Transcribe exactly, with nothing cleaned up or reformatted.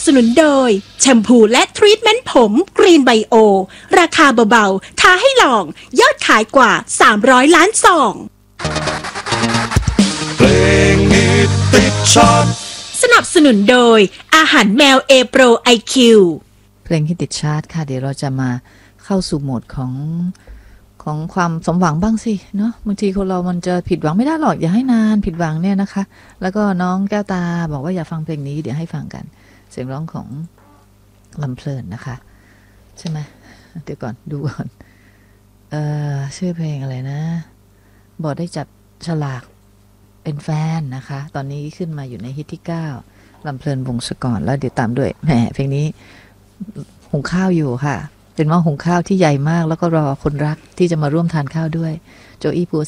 นุนโดยแชมพูและทรีทเมนต์ผมกรีนไบโอราคาเบาๆท้าให้ลองยอดขายกว่าสามร้อยล้านซองเพลงฮิตติดชาร์ตสนับสนุนโดยอาหารแมวเอโปรไอคิวเพลงฮิตติดชาร์ตค่ะเดี๋ยวเราจะมาเข้าสู่โหมดของของความสมหวังบ้างสิเนาะบางทีคนเรามันจะผิดหวังไม่ได้หรอกอย่าให้นานผิดหวังเนี่ยนะคะแล้วก็น้องแก้วตาบอกว่าอยากฟังเพลงนี้เดี๋ยวให้ฟังกันเสียงร้องของลำเพลินนะคะใช่ไหมเดี๋ยวก่อนดูก่อนเอ่อชื่อเพลงอะไรนะบอกได้จับฉลากเป็นแฟนนะคะตอนนี้ขึ้นมาอยู่ในฮิตที่เก้าลำเพลินวงศกรแล้วเดี๋ยวตามด้วยแหมเพลงนี้หุงข้าวอยู่ค่ะเป็นหม้อหุงข้าวที่ใหญ่มากแล้วก็รอคนรักที่จะมาร่วมทานข้าวด้วยโจอี้ภู